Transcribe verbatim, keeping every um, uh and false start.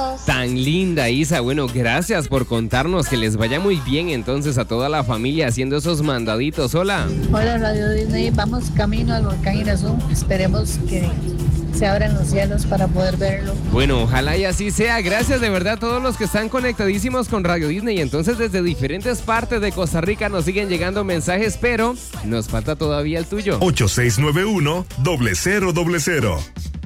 Saludos. Tan linda, Isa. Bueno, gracias por contarnos. Que les vaya muy bien entonces a toda la familia haciendo esos mandaditos. Hola. Hola, Radio Disney. Vamos camino al volcán Irazú. Esperemos que se abran los cielos para poder verlo. Bueno, ojalá y así sea. Gracias de verdad a todos los que están conectadísimos con Radio Disney. Entonces, desde diferentes partes de Costa Rica nos siguen llegando mensajes, pero nos falta todavía el tuyo. ocho seis nueve uno, cero cero cero cero.